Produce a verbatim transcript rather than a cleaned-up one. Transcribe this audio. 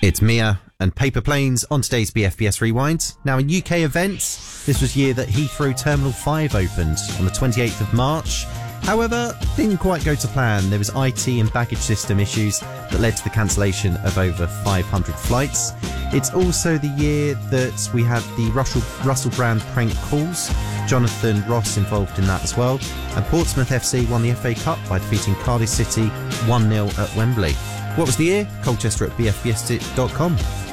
It's Mia and Paper Planes on today's B F B S Rewind. Now in U K events, this was the year that Heathrow Terminal five opened on the twenty-eighth of March. However, didn't quite go to plan. There was I T and baggage system issues that led to the cancellation of over five hundred flights. It's also the year that we had the Russell, Russell Brand prank calls. Jonathan Ross involved in that as well. And Portsmouth F C won the F A Cup by defeating Cardiff City one nil at Wembley. What was the year? Colchester at B F B S dot com.